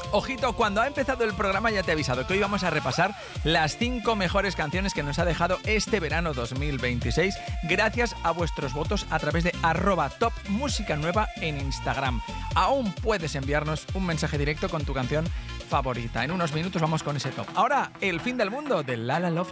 Ojito, cuando ha empezado el programa ya te he avisado que hoy vamos a repasar las 5 mejores canciones que nos ha dejado este verano 2026 gracias a vuestros votos a través de @topmusicanueva en Instagram. Aún puedes enviarnos un mensaje directo con tu canción favorita. En unos minutos vamos con ese top. Ahora, el fin del mundo de La La Love.